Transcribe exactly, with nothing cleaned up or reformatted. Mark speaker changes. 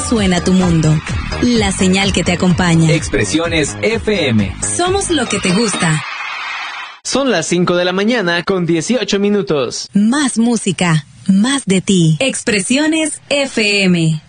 Speaker 1: suena tu mundo. La señal que te acompaña.
Speaker 2: Expresiones F M.
Speaker 1: Somos lo que te gusta.
Speaker 3: Son las cinco de la mañana con dieciocho minutos.
Speaker 1: Más música, más de ti. Expresiones F M.